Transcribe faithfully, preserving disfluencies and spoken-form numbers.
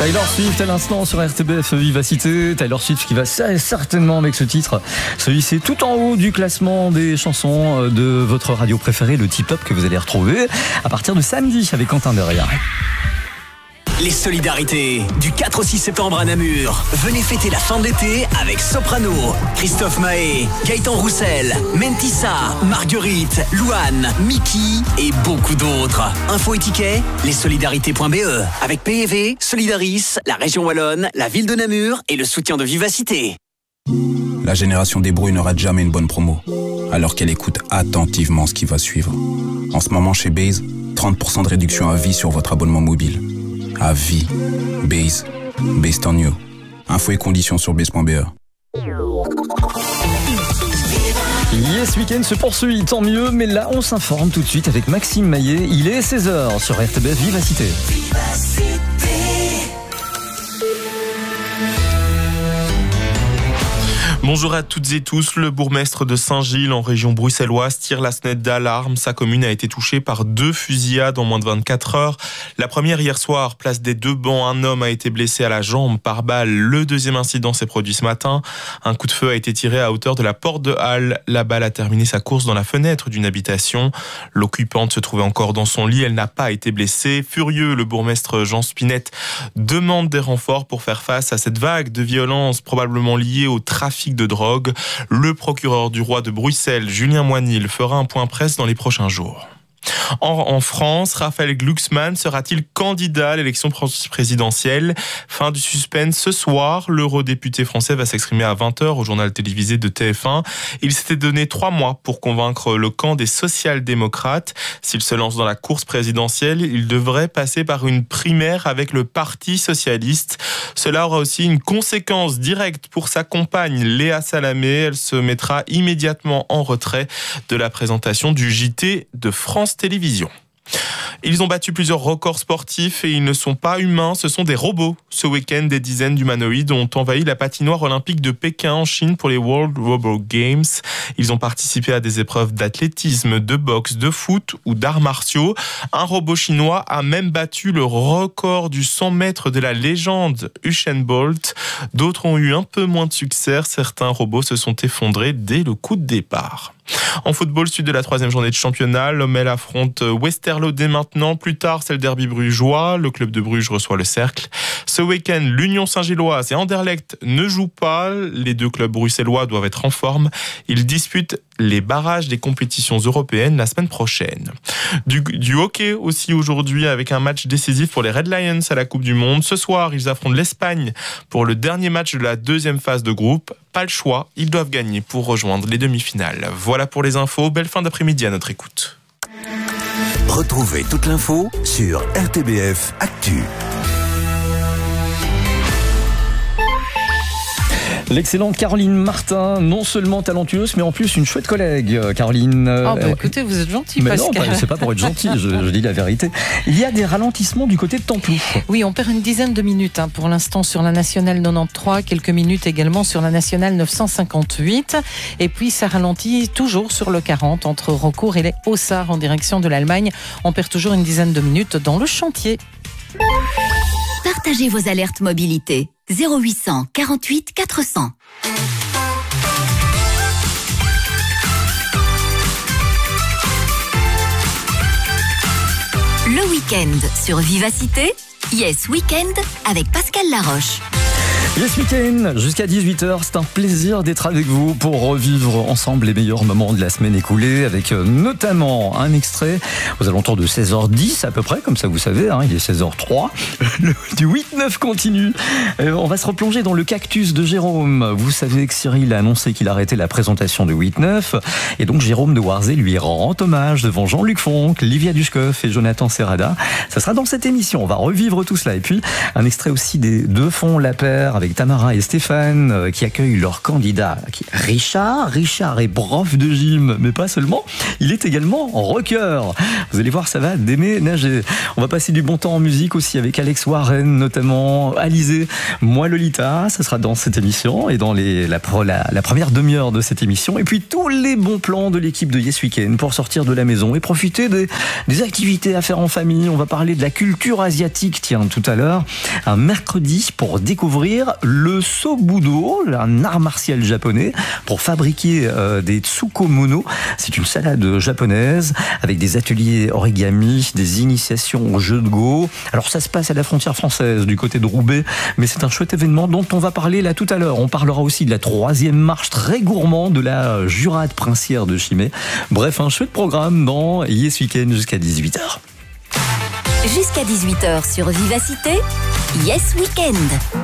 Taylor Swift à l'instant sur R T B F Vivacité. Taylor Swift qui va certainement avec ce titre se hisser tout en haut du classement des chansons de votre radio préférée, le Tip Top, que vous allez retrouver à partir de samedi avec Quentin derrière. Les solidarités du quatre au six septembre à Namur. Venez fêter la fin de l'été avec Soprano, Christophe Mahé, Gaëtan Roussel, Mentissa, Marguerite, Louane, Mickey et beaucoup d'autres. Info et tickets, lessolidarités point b e. Avec P E V, Solidaris, la région Wallonne, la ville de Namur et le soutien de Vivacité. La génération des brouilles ne rate jamais une bonne promo, alors qu'elle écoute attentivement ce qui va suivre. En ce moment chez Base, trente pour cent de réduction à vie sur votre abonnement mobile. À vie. Base. Based on you. Infos et conditions sur base point b e. Yes Weekend se poursuit, tant mieux, mais là on s'informe tout de suite avec Maxime Maillet. Il est seize heures sur R T B F Vivacité. Bonjour à toutes et tous. Le bourgmestre de Saint-Gilles, en région bruxelloise, tire la sonnette d'alarme. Sa commune a été touchée par deux fusillades en moins de vingt-quatre heures. La première hier soir, place des Deux Bancs. Un homme a été blessé à la jambe par balle. Le deuxième incident s'est produit ce matin. Un coup de feu a été tiré à hauteur de la porte de Halle. La balle a terminé sa course dans la fenêtre d'une habitation. L'occupante se trouvait encore dans son lit. Elle n'a pas été blessée. Furieux, le bourgmestre Jean Spinette demande des renforts pour faire face à cette vague de violence probablement liée au trafic de drogue. Le procureur du roi de Bruxelles, Julien Moinil, fera un point presse dans les prochains jours. En, en France, Raphaël Glucksmann sera-t-il candidat à l'élection présidentielle ? Fin du suspense ce soir. L'eurodéputé français va s'exprimer à vingt heures au journal télévisé de T F un. Il s'était donné trois mois pour convaincre le camp des social-démocrates. S'il se lance dans la course présidentielle, il devrait passer par une primaire avec le Parti socialiste. Cela aura aussi une conséquence directe pour sa compagne Léa Salamé. Elle se mettra immédiatement en retrait de la présentation du J T de France Télévisions. Ils ont battu plusieurs records sportifs et ils ne sont pas humains, ce sont des robots. Ce week-end, des dizaines d'humanoïdes ont envahi la patinoire olympique de Pékin en Chine pour les World Robot Games. Ils ont participé à des épreuves d'athlétisme, de boxe, de foot ou d'arts martiaux. Un robot chinois a même battu le record du cent mètres de la légende Usain Bolt. D'autres ont eu un peu moins de succès. Certains robots se sont effondrés dès le coup de départ. En football, suite de la troisième journée de championnat, Lommel affronte Westerlo dès maintenant. Plus tard, c'est le derby brugeois. Le club de Bruges reçoit le Cercle. Ce week-end, l'Union Saint-Gilloise et Anderlecht ne jouent pas. Les deux clubs bruxellois doivent être en forme. Ils disputent les barrages des compétitions européennes la semaine prochaine. Du, du hockey aussi aujourd'hui avec un match décisif pour les Red Lions à la Coupe du Monde. Ce soir, ils affrontent l'Espagne pour le dernier match de la deuxième phase de groupe. Pas le choix, ils doivent gagner pour rejoindre les demi-finales. Voilà pour les infos. Belle fin d'après-midi à notre écoute. Retrouvez toute l'info sur R T B F Actu. L'excellente Caroline Martin, non seulement talentueuse, mais en plus une chouette collègue, Caroline. Oh bah écoutez, vous êtes gentil, mais Pascal. Non, bah, c'est pas pour être gentil, je, je dis la vérité. Il y a des ralentissements du côté de Templou. Oui, on perd une dizaine de minutes hein, pour l'instant sur la nationale quatre-vingt-treize, quelques minutes également sur la nationale neuf cent cinquante-huit. Et puis ça ralentit toujours sur le quarante entre Raucourt et les Haussards en direction de l'Allemagne. On perd toujours une dizaine de minutes dans le chantier. Partagez vos alertes mobilité. zéro huit cent quarante-huit quatre cents. Le week-end sur Vivacité. Yes Weekend avec Pascal Laroche. Yes Weekend, jusqu'à dix-huit heures, c'est un plaisir d'être avec vous pour revivre ensemble les meilleurs moments de la semaine écoulée avec notamment un extrait aux alentours de seize heures dix à peu près, comme ça vous savez, hein, il est seize heures trois, le, du huit neuf continue. Euh, on va se replonger dans le cactus de Jérôme. Vous savez que Cyril a annoncé qu'il arrêtait la présentation de huit neuf et donc Jérôme de Warzé lui rend hommage devant Jean-Luc Fonck, Livia Dushkoff et Jonathan Serrada. Ça sera dans cette émission, on va revivre tout cela et puis un extrait aussi des Deux Fonds la paire avec avec Tamara et Stéphane euh, qui accueillent leur candidat qui est Richard. Richard est prof de gym, mais pas seulement, il est également rocker. Vous allez voir, ça va déménager. On va passer du bon temps en musique aussi avec Alex Warren, notamment Alizé, Moi Lolita, ça sera dans cette émission et dans les, la, la, la première demi-heure de cette émission. Et puis tous les bons plans de l'équipe de Yes Weekend pour sortir de la maison et profiter des, des activités à faire en famille. On va parler de la culture asiatique, tiens, tout à l'heure. Un mercredi pour découvrir le Sobudo, un art martial japonais, pour fabriquer euh, des tsukomono. C'est une salade japonaise avec des ateliers origami, des initiations au jeu de Go. Alors ça se passe à la frontière française, du côté de Roubaix, mais c'est un chouette événement dont on va parler là tout à l'heure. On parlera aussi de la troisième marche très gourmand de la Jurade princière de Chimay. Bref, un chouette programme dans Yes Weekend jusqu'à dix-huit heures. Jusqu'à dix-huit heures sur Vivacité, Yes Weekend.